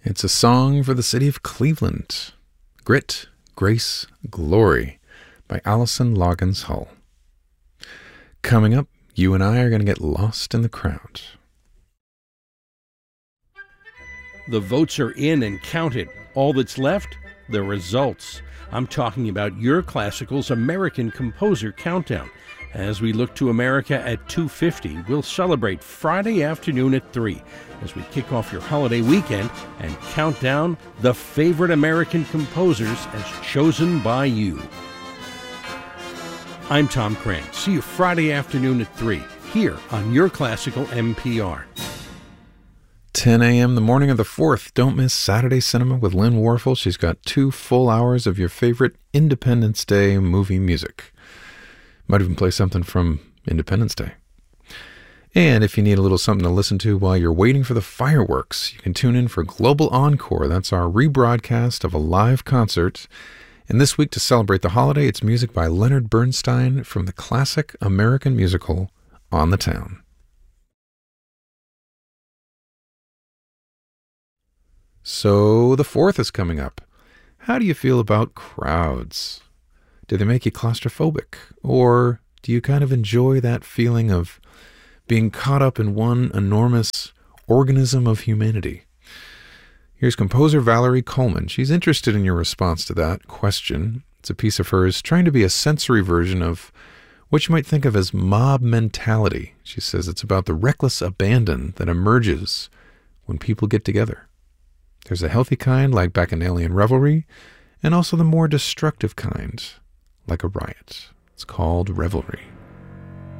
It's a song for the city of Cleveland. Grit, Grace, Glory by Allison Loggins Hull. Coming up, you and I are going to get lost in the crowd. The votes are in and counted. All that's left, the results. I'm talking about Your Classical's American Composer Countdown. As we look to America at 2:50, we'll celebrate Friday afternoon at 3 as we kick off your holiday weekend and count down the favorite American composers as chosen by you. I'm Tom Crane. See you Friday afternoon at 3 here on Your Classical NPR. 10 a.m. the morning of the 4th. Don't miss Saturday Cinema with Lynn Warfel. She's got 2 full hours of your favorite Independence Day movie music. Might even play something from Independence Day. And if you need a little something to listen to while you're waiting for the fireworks, you can tune in for Global Encore. That's our rebroadcast of a live concert. And this week, to celebrate the holiday, it's music by Leonard Bernstein from the classic American musical On the Town. So the 4th is coming up. How do you feel about crowds? Do they make you claustrophobic? Or do you kind of enjoy that feeling of being caught up in one enormous organism of humanity? Here's composer Valerie Coleman. She's interested in your response to that question. It's a piece of hers trying to be a sensory version of what you might think of as mob mentality. She says it's about the reckless abandon that emerges when people get together. There's a healthy kind, like Bacchanalian revelry, and also the more destructive kind, like a riot. It's called Revelry.